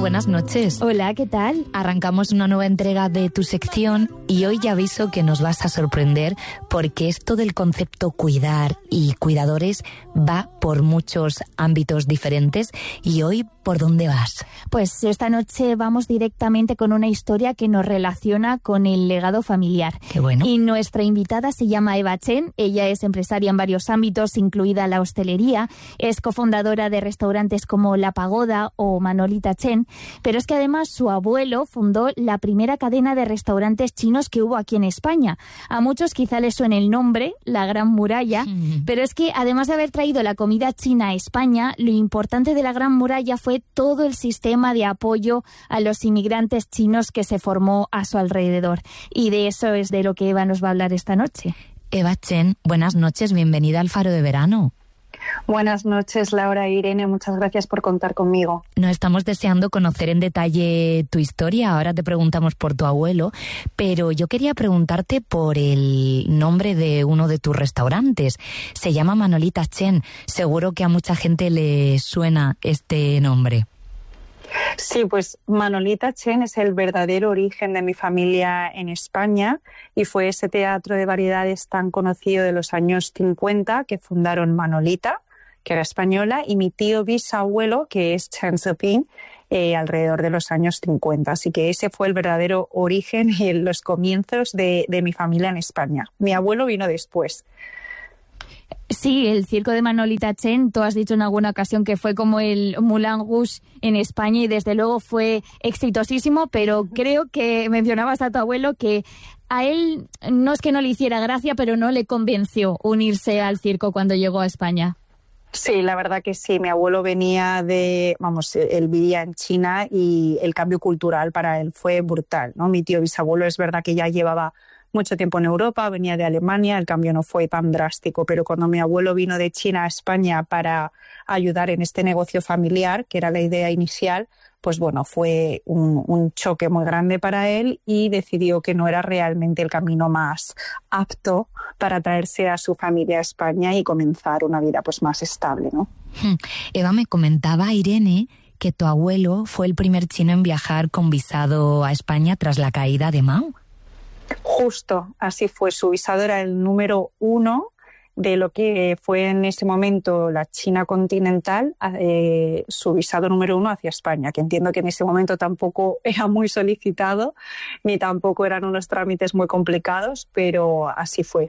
buenas noches. Hola, ¿qué tal? Arrancamos una nueva entrega de tu sección y hoy ya aviso que nos vas a sorprender porque esto del concepto cuidar y cuidadores va por muchos ámbitos diferentes. Y hoy, ¿por dónde vas? Pues esta noche vamos directamente con una historia que nos relaciona con el legado familiar. Qué bueno. Y nuestra invitada se llama Eva Chen. Ella es empresaria en varios ámbitos, incluida la hostelería. Es cofundadora de restaurantes como La Pagoda o Manolita Chen. Pero es que además su abuelo fundó la primera cadena de restaurantes chinos que hubo aquí en España. A muchos quizá les suene el nombre, la Gran Muralla, pero es que además de haber traído la comida china a España, lo importante de la Gran Muralla fue todo el sistema de apoyo a los inmigrantes chinos que se formó a su alrededor. Y de eso es de lo que Eva nos va a hablar esta noche. Eva Chen, buenas noches, bienvenida al Faro de Verano. Buenas noches, Laura e Irene, muchas gracias por contar conmigo. Nos estamos deseando conocer en detalle tu historia, ahora te preguntamos por tu abuelo, pero yo quería preguntarte por el nombre de uno de tus restaurantes. Se llama Manolita Chen, seguro que a mucha gente le suena este nombre. Sí, pues Manolita Chen es el verdadero origen de mi familia en España y fue ese teatro de variedades tan conocido de los años 50 que fundaron Manolita, que era española, y mi tío bisabuelo, que es Chen Zeping, alrededor de los años 50. Así que ese fue el verdadero origen y los comienzos de mi familia en España. Mi abuelo vino después. Sí, el circo de Manolita Chen, tú has dicho en alguna ocasión que fue como el Moulin Rouge en España y desde luego fue exitosísimo, pero creo que mencionabas a tu abuelo que a él no es que no le hiciera gracia, pero no le convenció unirse al circo cuando llegó a España. Sí, la verdad que sí. Mi abuelo venía él vivía en China y el cambio cultural para él fue brutal, ¿no? Mi tío bisabuelo es verdad que ya llevaba mucho tiempo en Europa, venía de Alemania, el cambio no fue tan drástico, pero cuando mi abuelo vino de China a España para ayudar en este negocio familiar, que era la idea inicial, pues bueno, fue un choque muy grande para él y decidió que no era realmente el camino más apto para traerse a su familia a España y comenzar una vida pues más estable, ¿no? Eva, me comentaba Irene que tu abuelo fue el primer chino en viajar con visado a España tras la caída de Mao. Justo, así fue. Su visado era el número 1 de lo que fue en ese momento la China continental, su visado número 1 hacia España, que entiendo que en ese momento tampoco era muy solicitado, ni tampoco eran unos trámites muy complicados, pero así fue.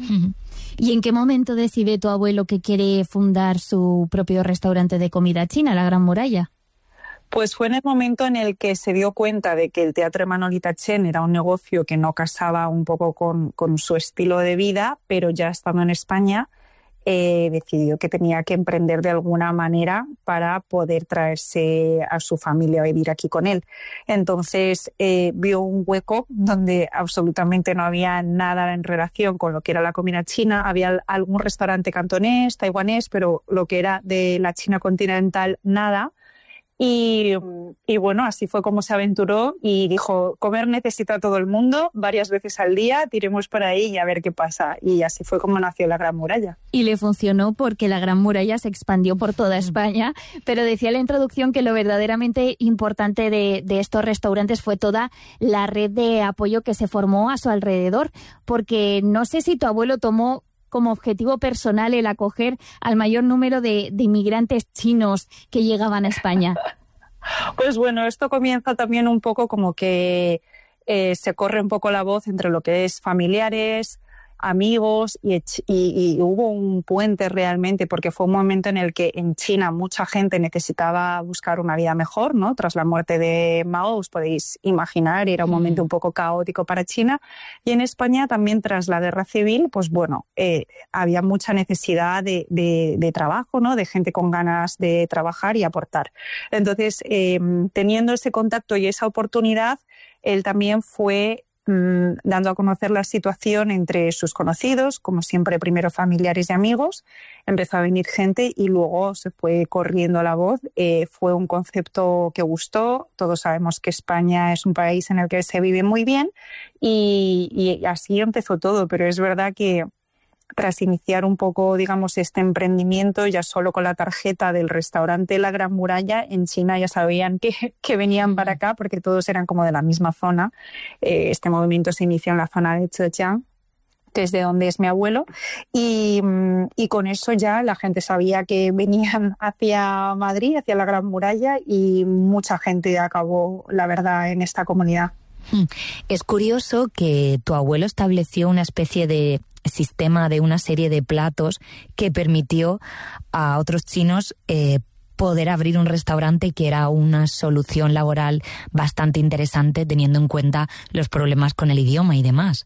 ¿Y en qué momento decide tu abuelo que quiere fundar su propio restaurante de comida china, la Gran Muralla? Pues fue en el momento en el que se dio cuenta de que el teatro de Manolita Chen era un negocio que no casaba un poco con su estilo de vida, pero ya estando en España decidió que tenía que emprender de alguna manera para poder traerse a su familia a vivir aquí con él. Entonces vio un hueco donde absolutamente no había nada en relación con lo que era la comida china. Había algún restaurante cantonés, taiwanés, pero lo que era de la China continental, nada. Y bueno, así fue como se aventuró y dijo, comer necesita todo el mundo, varias veces al día, tiremos por ahí y a ver qué pasa. Y así fue como nació la Gran Muralla. Y le funcionó porque la Gran Muralla se expandió por toda España, pero decía la introducción que lo verdaderamente importante de estos restaurantes fue toda la red de apoyo que se formó a su alrededor, porque no sé si tu abuelo tomó como objetivo personal el acoger al mayor número de inmigrantes chinos que llegaban a España. Pues bueno, esto comienza también un poco como que se corre un poco la voz entre lo que es familiares, amigos y hubo un puente realmente porque fue un momento en el que en China mucha gente necesitaba buscar una vida mejor, ¿no? Tras la muerte de Mao, os podéis imaginar, era un momento un poco caótico para China y en España también tras la guerra civil, pues bueno, había mucha necesidad de trabajo, ¿no? De gente con ganas de trabajar y aportar. Entonces, teniendo ese contacto y esa oportunidad, él también fue dando a conocer la situación entre sus conocidos, como siempre primero familiares y amigos, empezó a venir gente y luego se fue corriendo la voz. Fue un concepto que gustó, todos sabemos que España es un país en el que se vive muy bien y así empezó todo, pero es verdad que tras iniciar un poco, digamos, este emprendimiento, ya solo con la tarjeta del restaurante La Gran Muralla, en China ya sabían que venían para acá porque todos eran como de la misma zona. Este movimiento se inició en la zona de Zhejiang, que es de donde es mi abuelo, y con eso ya la gente sabía que venían hacia Madrid, hacia la Gran Muralla, y mucha gente acabó, la verdad, en esta comunidad. Es curioso que tu abuelo estableció una especie de sistema de una serie de platos que permitió a otros chinos poder abrir un restaurante, que era una solución laboral bastante interesante teniendo en cuenta los problemas con el idioma y demás.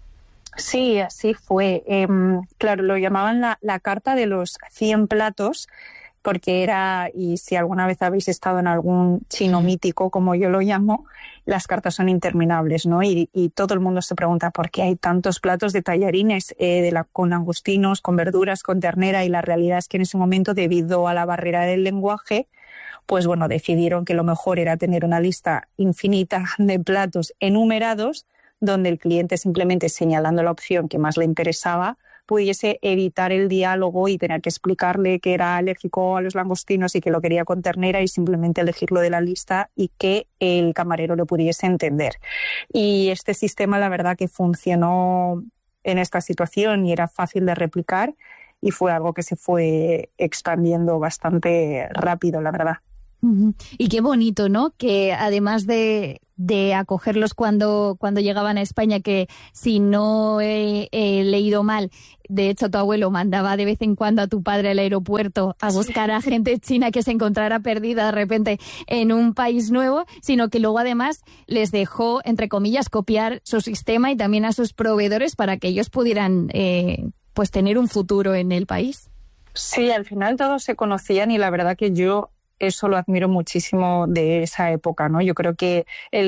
Sí, así fue. Claro, lo llamaban la carta de los 100 platos, porque era, y si alguna vez habéis estado en algún chino mítico, como yo lo llamo, las cartas son interminables, ¿no? Y todo el mundo se pregunta por qué hay tantos platos de tallarines con langostinos, con verduras, con ternera, y la realidad es que en ese momento, debido a la barrera del lenguaje, pues bueno, decidieron que lo mejor era tener una lista infinita de platos enumerados, donde el cliente, simplemente señalando la opción que más le interesaba, pudiese evitar el diálogo y tener que explicarle que era alérgico a los langostinos y que lo quería con ternera, y simplemente elegirlo de la lista y que el camarero lo pudiese entender. Y este sistema, la verdad, que funcionó en esta situación y era fácil de replicar, y fue algo que se fue expandiendo bastante rápido, la verdad. Y qué bonito, ¿no? Que además de acogerlos cuando llegaban a España, que si no he leído mal, de hecho tu abuelo mandaba de vez en cuando a tu padre al aeropuerto a buscar a gente china que se encontrara perdida de repente en un país nuevo, sino que luego además les dejó, entre comillas, copiar su sistema y también a sus proveedores para que ellos pudieran pues tener un futuro en el país. Sí, al final todos se conocían, y la verdad que yo eso lo admiro muchísimo de esa época, ¿no? Yo creo que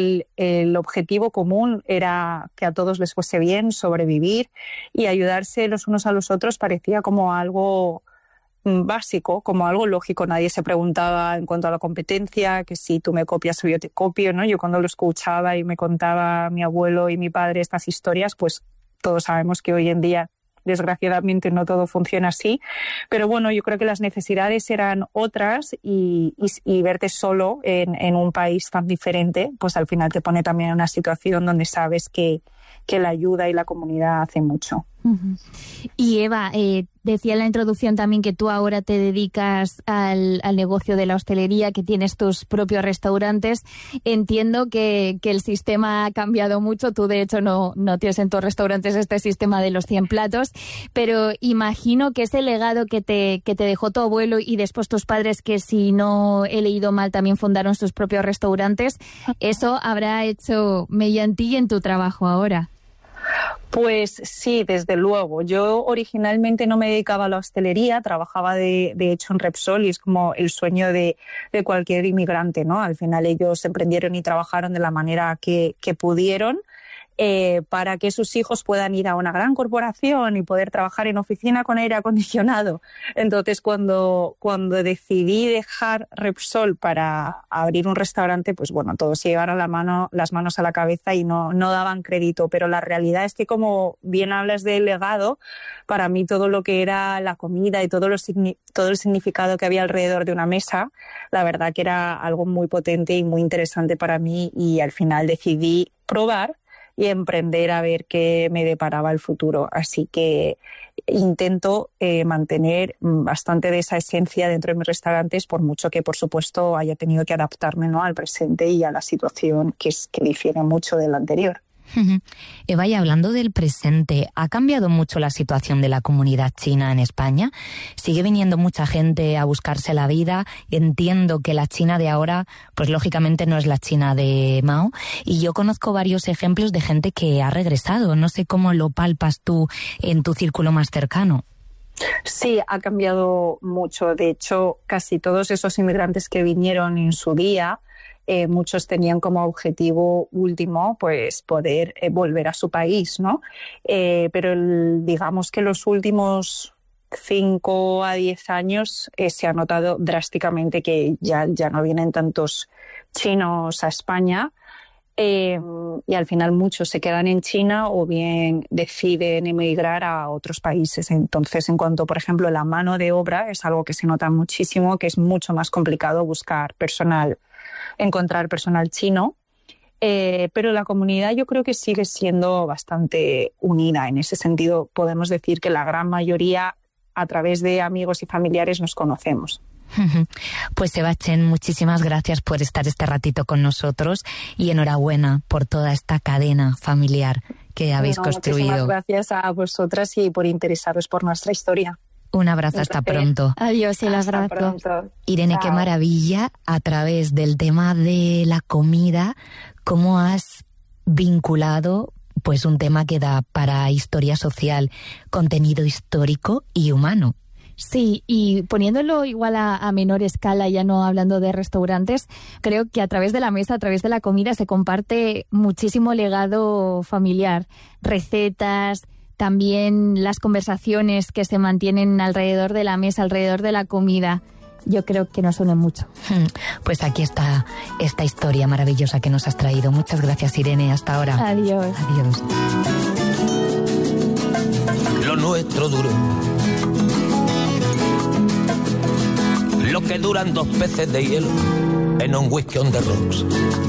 el objetivo común era que a todos les fuese bien, sobrevivir, y ayudarse los unos a los otros parecía como algo básico, como algo lógico. Nadie se preguntaba en cuanto a la competencia, que si tú me copias o yo te copio, ¿no? Yo cuando lo escuchaba y me contaba mi abuelo y mi padre estas historias, pues todos sabemos que hoy en día, desgraciadamente, no todo funciona así, pero bueno, yo creo que las necesidades eran otras, y verte solo en un país tan diferente, pues al final te pone también en una situación donde sabes que la ayuda y la comunidad hacen mucho. Y Eva, decía en la introducción también que tú ahora te dedicas al negocio de la hostelería, que tienes tus propios restaurantes. Entiendo que el sistema ha cambiado mucho. Tú, de hecho, no tienes en tus restaurantes este sistema de los 100 platos, pero imagino que ese legado que te dejó tu abuelo y después tus padres, que si no he leído mal también fundaron sus propios restaurantes, eso habrá hecho mella en ti y en tu trabajo ahora. Pues sí, desde luego. Yo originalmente no me dedicaba a la hostelería, trabajaba de hecho en Repsol, y es como el sueño de cualquier inmigrante, ¿no? Al final ellos emprendieron y trabajaron de la manera que pudieron, para que sus hijos puedan ir a una gran corporación y poder trabajar en oficina con aire acondicionado. Entonces, cuando decidí dejar Repsol para abrir un restaurante, pues bueno, todos se llevaron las manos a la cabeza y no daban crédito. Pero la realidad es que, como bien hablas del legado, para mí todo lo que era la comida y todo el significado que había alrededor de una mesa, la verdad que era algo muy potente y muy interesante para mí, y al final decidí probar y emprender a ver qué me deparaba el futuro. Así que intento mantener bastante de esa esencia dentro de mis restaurantes, por mucho que, por supuesto, haya tenido que adaptarme, ¿no?, al presente y a la situación que difiere mucho de la anterior. Eva, y hablando del presente, ¿ha cambiado mucho la situación de la comunidad china en España? ¿Sigue viniendo mucha gente a buscarse la vida? Entiendo que la China de ahora, pues lógicamente no es la China de Mao, y yo conozco varios ejemplos de gente que ha regresado. No sé cómo lo palpas tú en tu círculo más cercano. Sí, ha cambiado mucho. De hecho, casi todos esos inmigrantes que vinieron en su día, muchos tenían como objetivo último pues poder volver a su país, ¿no? Pero digamos que los últimos 5 a 10 años se ha notado drásticamente que ya no vienen tantos chinos a España. y al final muchos se quedan en China o bien deciden emigrar a otros países. Entonces, en cuanto, por ejemplo, la mano de obra, es algo que se nota muchísimo, que es mucho más complicado encontrar personal chino. Pero la comunidad yo creo que sigue siendo bastante unida. En ese sentido, podemos decir que la gran mayoría, a través de amigos y familiares, nos conocemos. Pues Eva Chen, muchísimas gracias por estar este ratito con nosotros y enhorabuena por toda esta cadena familiar que habéis construido. Muchísimas gracias a vosotras y por interesaros por nuestra historia. Un abrazo, hasta pronto. Adiós, el abrazo. Irene, chao. Qué maravilla, a través del tema de la comida, cómo has vinculado pues un tema que da para historia social, contenido histórico y humano. Sí, y poniéndolo igual a menor escala, ya no hablando de restaurantes, creo que a través de la mesa, a través de la comida, se comparte muchísimo legado familiar, recetas, también las conversaciones que se mantienen alrededor de la mesa, alrededor de la comida. Yo creo que nos unen mucho. Pues aquí está esta historia maravillosa que nos has traído. Muchas gracias, Irene. Hasta ahora. Adiós. Adiós. Lo nuestro duro. Lo que duran 2 peces de hielo en un whisky on the rocks.